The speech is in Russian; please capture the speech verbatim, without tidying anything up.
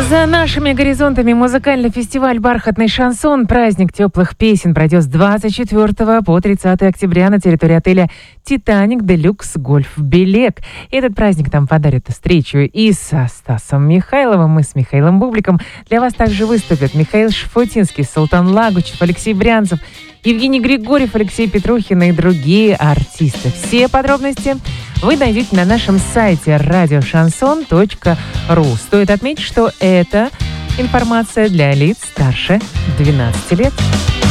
За нашими горизонтами музыкальный фестиваль «Бархатный шансон». Праздник теплых песен пройдет с двадцать четвёртого по тридцатое октября на территории отеля «Титаник Делюкс Гольф Белек». Этот праздник там подарит встречу и со Стасом Михайловым, и с Михаилом Бубликом. Для вас также выступят Михаил Шафутинский, Султан Лагучев, Алексей Брянцев, Евгений Григорьев, Алексей Петрухин и другие артисты. Все подробности вы найдете на нашем сайте радио шансон точка ру. Стоит отметить, что это информация для лиц старше двенадцати лет.